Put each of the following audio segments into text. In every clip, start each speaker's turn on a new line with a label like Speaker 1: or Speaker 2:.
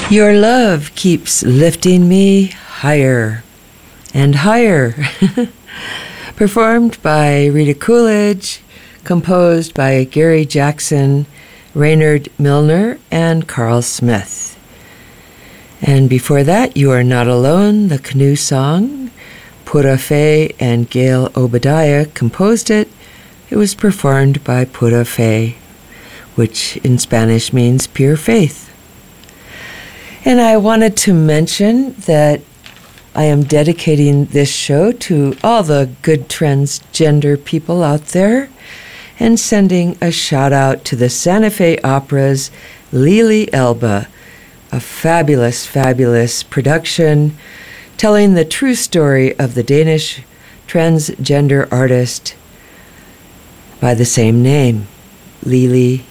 Speaker 1: Your love keeps lifting me higher and higher. Performed by Rita Coolidge, composed by Gary Jackson, Raynard Milner, and Carl Smith. And before that, You Are Not Alone, the Canoe Song. Pura Fé and Gail Obadiah composed it. It was performed by Pura Fé, which in Spanish means pure faith. And I wanted to mention that I am dedicating this show to all the good transgender people out there and sending a shout out to the Santa Fe Opera's Lili Elba, a fabulous, fabulous production telling the true story of the Danish transgender artist by the same name, Lili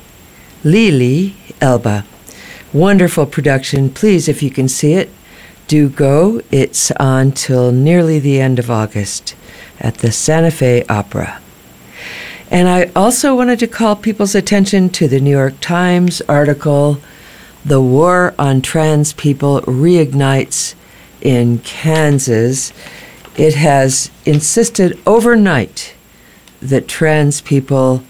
Speaker 1: Elba. Wonderful production. Please, if you can see it, do go. It's on till nearly the end of August at the Santa Fe Opera. And I also wanted to call people's attention to the New York Times article, The War on Trans People Reignites in Kansas. It has insisted overnight that trans people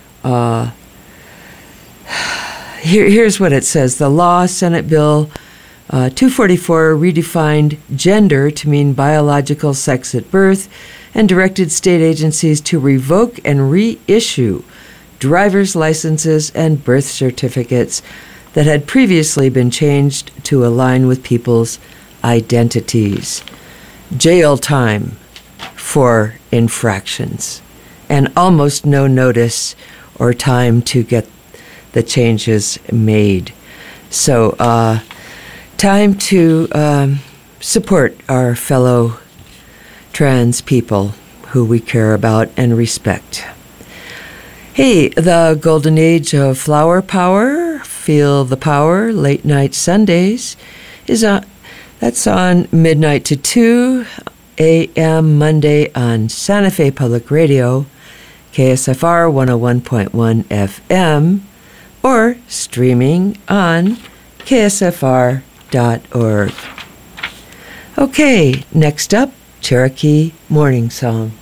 Speaker 1: Here's what it says. The law, Senate Bill 244, redefined gender to mean biological sex at birth and directed state agencies to revoke and reissue driver's licenses and birth certificates that had previously been changed to align with people's identities. Jail time for infractions and almost no notice or time to get the changes made. So, time to support our fellow trans people who we care about and respect. Hey, the golden age of flower power, Feel the Power, late night Sundays, that's on midnight to 2 a.m. Monday on Santa Fe Public Radio, KSFR 101.1 FM, or streaming on ksfr.org. Okay, next up, Cherokee Morning Song.